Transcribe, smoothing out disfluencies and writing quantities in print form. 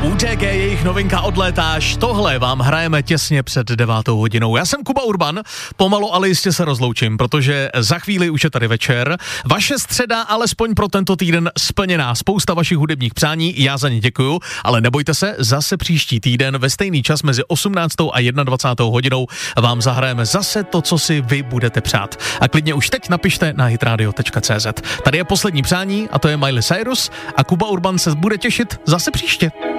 UTG, jejich novinka Odlétáš, tohle vám hrajeme těsně před 9 hodinou. Já jsem Kuba Urban, pomalu ale jistě se rozloučím, protože za chvíli už je tady večer. Vaše středa alespoň pro tento týden splněná, spousta vašich hudebních přání, já za ně děkuju, ale nebojte se, zase příští týden ve stejný čas mezi 18. a 21. hodinou vám zahrajeme zase to, co si vy budete přát. A klidně už teď napište na hitradio.cz. Tady je poslední přání a to je Miley Cyrus a Kuba Urban se bude těšit zase příště.